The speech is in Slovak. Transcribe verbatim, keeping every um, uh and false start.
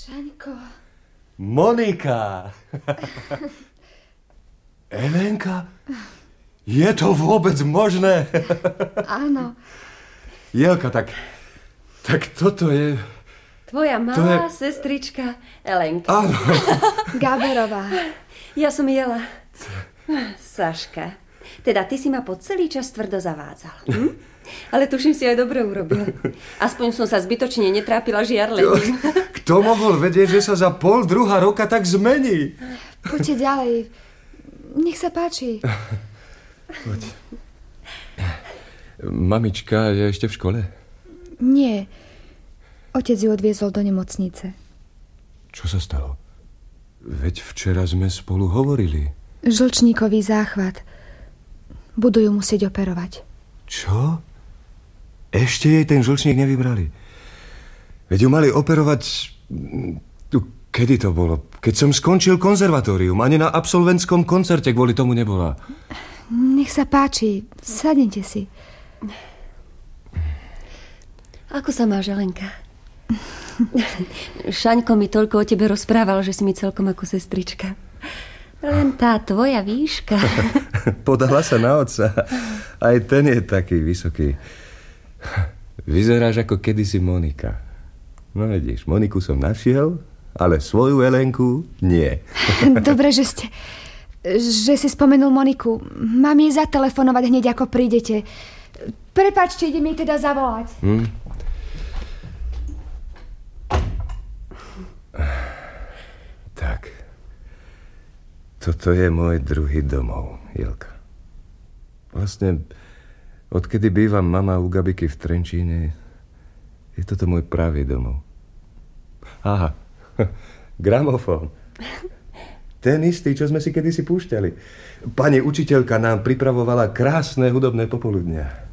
Šaňko. Monika. Elenka? Je to vôbec možné? Áno. Jelka, tak... Tak toto je... Tvoja malá je... sestrička Elenka. Áno. Gaberová. Ja som Jela. Saška. Teda ty si ma po celý čas tvrdo zavádzal. Hm? Ale tuším si aj dobre urobil. Aspoň som sa zbytočne netrápila žiarlením. Kto mohol vedieť, že sa za pol druhá roka tak zmení? Poďte ďalej. Nech sa páči. Poď. Mamička je ešte v škole? Nie. Otec ju odviezol do nemocnice. Čo sa stalo? Veď včera sme spolu hovorili. Žlčníkový záchvat. Budú ju musieť operovať. Čo? Ešte jej ten žlčník nevybrali. Veď ju mali operovať... Kedy to bolo? Keď som skončil konzervatórium. Ani na absolventskom koncerte kvôli tomu nebola. Nech sa páči. Sadnite si. Ako sa máš, Elenka? Šaňko mi toľko o tebe rozprával, že si mi celkom ako sestrička. Len tá tvoja výška. Podala sa na otca. Aj ten je taký vysoký. Vyzeráš ako kedysi Monika. No vidíš, Moniku som našiel, ale svoju Elenku nie. Dobre, že ste... Že si spomenul Moniku. Mám jej zatelefonovať hneď, ako prídete. Prepáčte, idem jej teda zavolať. Hm? Tak. Toto je môj druhý domov, Jelka. Vlastne, odkedy bývam mama u Gabiky v Trenčíne, je toto môj pravý domov. Aha, gramofón. Ten istý, čo sme si kedysi púšťali. Pani učiteľka nám pripravovala krásne hudobné popoludnia.